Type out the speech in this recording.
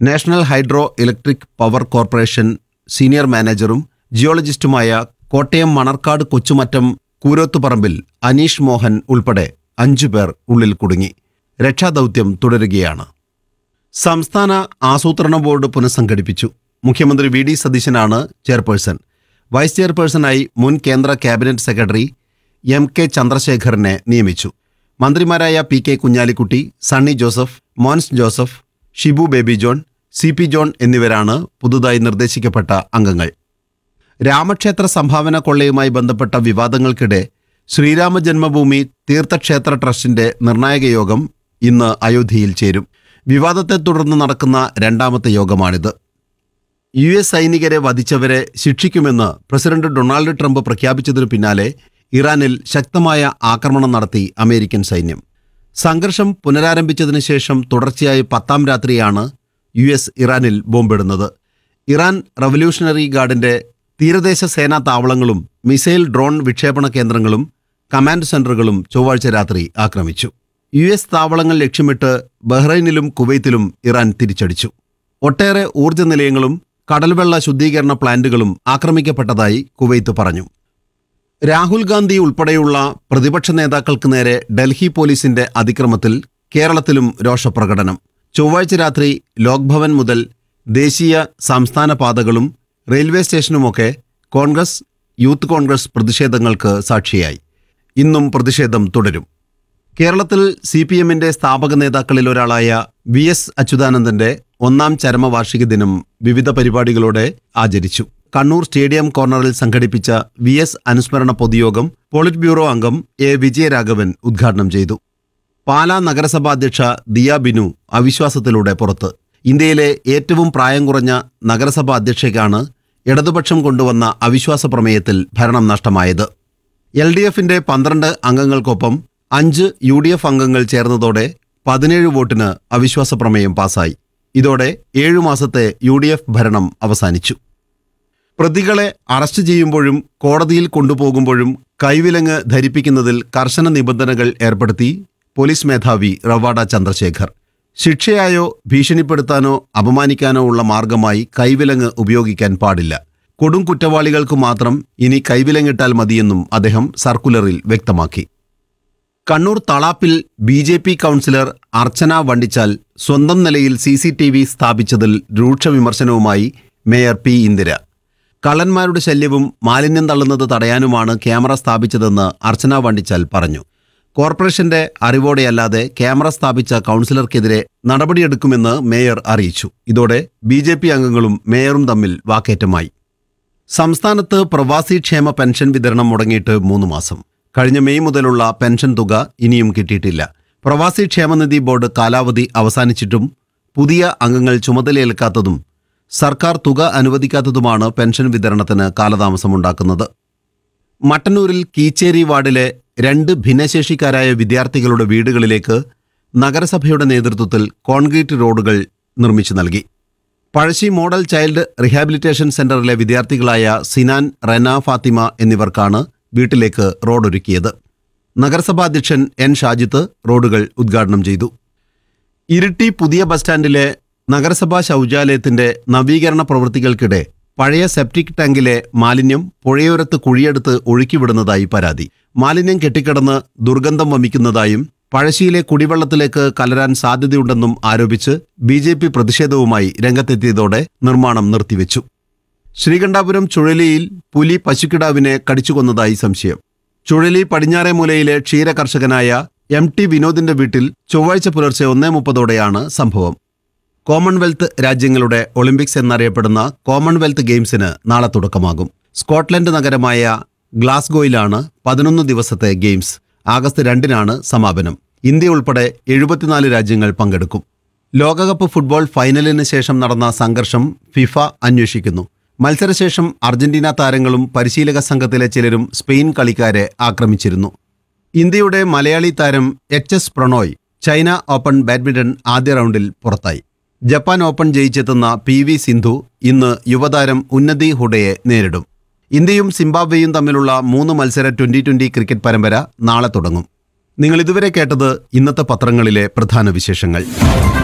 National hydro electric power corporation senior മാനേജറും ജിയോളജിസ്റ്റുമായ Kottayam Manarcad കൊച്ചുമറ്റം കൂരോത്തുപറമ്പിൽ Aneesh Mohan ഉൾപ്പെടെ 5 പേർ ഉള്ളിൽ കുടുങ്ങി. രക്ഷാദൗത്യം തുടരുകയാണ്. സംസ്ഥാന ആസൂത്രണ ബോർഡ് പുനഃസംഘടിപ്പിച്ചു. മുഖ്യമന്ത്രി വി ഡി സതീശനാണ് ചെയർപേഴ്സൺ. വൈസ് ചെയർപേഴ്സണായി മുൻ കേന്ദ്ര ക്യാബിനറ്റ് സെക്രട്ടറി എം കെ ചന്ദ്രശേഖറിനെ നിയമിച്ചു. മന്ത്രിമാരായ P K Kunhalikutty, Sunny Joseph, Mons Joseph, Shibu baby John, C P John എന്നിവരാണ് പുതുതായി നിർദ്ദേശിക്കപ്പെട്ട അംഗങ്ങൾ. രാമക്ഷേത്ര സംഭാവന കൊള്ളയുമായി ബന്ധപ്പെട്ട വിവാദങ്ങൾക്കിടെ ശ്രീരാമ ജന്മഭൂമി തീർത്ഥക്ഷേത്ര ട്രസ്റ്റിന്റെ നിർണായക യോഗം ഇന്ന് അയോധ്യയിൽ ചേരും. വിവാദത്തെ തുടർന്ന് നടക്കുന്ന രണ്ടാമത്തെ യോഗമാണിത്. US സൈനികരെ വധിച്ചവരെ ശിക്ഷിക്കുമെന്ന് പ്രസിഡന്റ് ഡൊണാൾഡ് ട്രംപ് പ്രഖ്യാപിച്ചതിനു പിന്നാലെ ഇറാനിൽ ശക്തമായ ആക്രമണം നടത്തി അമേരിക്കൻ സൈന്യം. സംഘർഷം പുനരാരംഭിച്ചതിനു ശേഷം തുടർച്ചയായി 10ാം രാത്രിയാണ് US ഇറാനിൽ ബോംബിടുന്നത്. ഇറാൻ റവല്യൂഷണറി ഗാർഡിന്റെ തീരദേശ സേനാ താവളങ്ങളും മിസൈൽ ഡ്രോൺ വിക്ഷേപണ കേന്ദ്രങ്ങളും കമാൻഡ് സെന്ററുകളും ചൊവ്വാഴ്ച രാത്രി ആക്രമിച്ചു. US താവളങ്ങൾ ലക്ഷ്യമിട്ട് ബഹ്റൈനിലും കുവൈത്തിലും ഇറാൻ തിരിച്ചടിച്ചു. ഒട്ടേറെ ഊർജ്ജ നിലയങ്ങളും കടൽവെള്ള ശുദ്ധീകരണ പ്ലാന്റുകളും ആക്രമിക്കപ്പെട്ടതായി കുവൈത്ത് പറഞ്ഞു. രാഹുൽ ഗാന്ധി ഉൾപ്പെടെയുള്ള പ്രതിപക്ഷ നേതാക്കൾക്ക് നേരെ ഡൽഹി പോലീസിന്റെ അതിക്രമത്തിൽ കേരളത്തിലും രോഷപ്രകടനം. ചൊവ്വാഴ്ച രാത്രി ലോക്ഭവൻ മുതൽ ദേശീയ സംസ്ഥാന പാതകളും റെയിൽവേ സ്റ്റേഷനുമൊക്കെ കോൺഗ്രസ്, യൂത്ത് കോൺഗ്രസ് പ്രതിഷേധങ്ങൾക്ക് സാക്ഷിയായി. ഇന്നും പ്രതിഷേധം തുടരും. കേരളത്തിൽ CPMന്റെ സ്ഥാപക നേതാക്കളിൽ ഒരാളായ VS അച്യുതാനന്ദന്റെ 1ാം ചരമവാർഷിക ദിനം വിവിധ പരിപാടികളോടെ ആചരിച്ചു. കണ്ണൂർ സ്റ്റേഡിയം കോർണറിൽ സംഘടിപ്പിച്ച VS അനുസ്മരണ പൊതുയോഗം പോളിറ്റ് ബ്യൂറോ അംഗം A വിജയരാഘവൻ ഉദ്ഘാടനം ചെയ്തു. പാലാ നഗരസഭാ അധ്യക്ഷ ദിയ ബിനു അവിശ്വാസത്തിലൂടെ പുറത്ത്. ഇന്ത്യയിലെ ഏറ്റവും പ്രായം കുറഞ്ഞ നഗരസഭാ അധ്യക്ഷയ്ക്കാണ് ഇടതുപക്ഷം കൊണ്ടുവന്ന അവിശ്വാസ പ്രമേയത്തിൽ ഭരണം നഷ്ടമായത്. LDFന്റെ 12 അംഗങ്ങൾക്കൊപ്പം 5 UDF അംഗങ്ങൾ ചേർന്നതോടെ 17 വോട്ടിന് അവിശ്വാസ പ്രമേയം പാസായി. ഇതോടെ 7 മാസത്തെ UDF ഭരണം അവസാനിച്ചു. പ്രതികളെ അറസ്റ്റ് ചെയ്യുമ്പോഴും കോടതിയിൽ കൊണ്ടുപോകുമ്പോഴും കൈവിലങ്ങ് ധരിപ്പിക്കുന്നതിൽ കർശന നിബന്ധനകൾ ഏർപ്പെടുത്തി പോലീസ് മേധാവി റവാഡ ചന്ദ്രശേഖർ. ശിക്ഷയായോ ഭീഷണിപ്പെടുത്താനോ അപമാനിക്കാനോ ഉള്ള മാർഗമായി കൈവിലങ്ങ് ഉപയോഗിക്കാൻ പാടില്ല. കൊടും കുറ്റവാളികൾക്കു മാത്രം ഇനി കൈവിലങ്ങിട്ടാൽ മതിയെന്നും അദ്ദേഹം സർക്കുലറിൽ വ്യക്തമാക്കി. കണ്ണൂർ തളാപ്പിൽ BJP കൗൺസിലർ അർച്ചന വണ്ടിച്ചാൽ സ്വന്തം നിലയിൽ CCTV സ്ഥാപിച്ചതിൽ രൂക്ഷ വിമർശനവുമായി മേയർ P. ഇന്ദിര. കള്ളന്മാരുടെ ശല്യവും മാലിന്യം തള്ളുന്നത് തടയാനുമാണ് ക്യാമറ സ്ഥാപിച്ചതെന്ന് അർച്ചന വണ്ടിച്ചാൽ പറഞ്ഞു. കോർപ്പറേഷന്റെ അറിവോടെയല്ലാതെ ക്യാമറ സ്ഥാപിച്ച കൗൺസിലർക്കെതിരെ നടപടിയെടുക്കുമെന്ന് മേയർ അറിയിച്ചു. ഇതോടെ BJP അംഗങ്ങളും മേയറും തമ്മിൽ വാക്കേറ്റമായി. സംസ്ഥാനത്ത് പ്രവാസി ക്ഷേമ പെൻഷൻ വിതരണം മുടങ്ങിയിട്ട് 3 മാസം. കഴിഞ്ഞ മെയ് മുതലുള്ള പെൻഷൻ തുക ഇനിയും കിട്ടിയിട്ടില്ല. പ്രവാസി ക്ഷേമനിധി ബോർഡ് കാലാവധി അവസാനിച്ചിട്ടും പുതിയ അംഗങ്ങൾ ചുമതലയേൽക്കാത്തതും സർക്കാർ തുക അനുവദിക്കാത്തതുമാണ് പെൻഷൻ വിതരണത്തിന് കാലതാമസമുണ്ടാക്കുന്നത്. മട്ടന്നൂരിൽ കീച്ചേരി വാർഡിലെ 2 ഭിന്നശേഷിക്കാരായ വിദ്യാർത്ഥികളുടെ വീടുകളിലേക്ക് നഗരസഭയുടെ നേതൃത്വത്തിൽ കോൺക്രീറ്റ് റോഡുകൾ നിർമ്മിച്ചു നൽകി. പഴശ്ശി മോഡൽ ചൈൽഡ് റീഹാബിലിറ്റേഷൻ സെന്ററിലെ വിദ്യാർത്ഥികളായ സിനാൻ, റെന, ഫാത്തിമ എന്നിവർക്കാണ് വീട്ടിലേക്ക് റോഡൊരുക്കിയത്. നഗരസഭാ അധ്യക്ഷൻ N. ഷാജിത്ത് റോഡുകൾ ഉദ്ഘാടനം ചെയ്തു. ഇരിട്ടി പുതിയ ബസ് സ്റ്റാൻഡിലെ നഗരസഭാ ശൗചാലയത്തിന്റെ നവീകരണ പ്രവൃത്തികൾക്കിടെ പഴയ സെപ്റ്റിക് ടാങ്കിലെ മാലിന്യം പുഴയോരത്ത് കുഴിയെടുത്ത് ഒഴുക്കിവിടുന്നതായി പരാതി. മാലിന്യം കെട്ടിക്കിടന്ന് ദുർഗന്ധം വമിക്കുന്നതായും പഴശ്ശിയിലെ കുടിവെള്ളത്തിലേക്ക് കലരാൻ സാധ്യതയുണ്ടെന്നും ആരോപിച്ച് BJP പ്രതിഷേധവുമായി രംഗത്തെത്തിയതോടെ നിർമ്മാണം നിർത്തിവെച്ചു. ശ്രീകണ്ഠാപുരം ചുഴലിയിൽ പുലി പശുക്കിടാവിനെ കടിച്ചുകൊന്നതായി സംശയം. ചുഴലി പടിഞ്ഞാറേ മൂലയിലെ ക്ഷീര കർഷകനായ MT വിനോദിന്റെ വീട്ടിൽ ചൊവ്വാഴ്ച പുലർച്ചെ 1:30 സംഭവം. കോമൺവെൽത്ത് രാജ്യങ്ങളുടെ ഒളിമ്പിക്സ് എന്നറിയപ്പെടുന്ന കോമൺവെൽത്ത് ഗെയിംസിന് നാളെ തുടക്കമാകും. സ്കോട്ട്ലൻഡ് നഗരമായ ഗ്ലാസ്ഗോയിലാണ് 11 ദിവസത്തെ ഗെയിംസ്. ആഗസ്റ്റ് 2-നാണ് സമാപനം. ഇന്ത്യ ഉൾപ്പെടെ 74 രാജ്യങ്ങൾ പങ്കെടുക്കും. ലോകകപ്പ് ഫുട്ബോൾ ഫൈനലിന് ശേഷം നടന്ന സംഘർഷം ഫിഫ അന്വേഷിക്കുന്നു. മത്സരശേഷം അർജന്റീന താരങ്ങളും പരിശീലക സംഘത്തിലെ ചിലരും സ്പെയിൻ കളിക്കാരെ ആക്രമിച്ചിരുന്നു. ഇന്ത്യയുടെ മലയാളി താരം HS Prannoy China open badminton ആദ്യ റൗണ്ടിൽ പുറത്തായി. ജപ്പാൻ ഓപ്പൺ ജയിച്ചെത്തുന്ന PV സിന്ധു ഇന്ന് യുവതാരം ഉന്നതി ഹുഡയെ നേരിടും. ഇന്ത്യയും സിംബാബ്വേയും തമ്മിലുള്ള 3 മത്സര T20 ക്രിക്കറ്റ് പരമ്പര നാളെ തുടങ്ങും. നിങ്ങൾ ഇതുവരെ കേട്ടത് ഇന്നത്തെ പത്രങ്ങളിലെ പ്രധാന വിശേഷങ്ങൾ.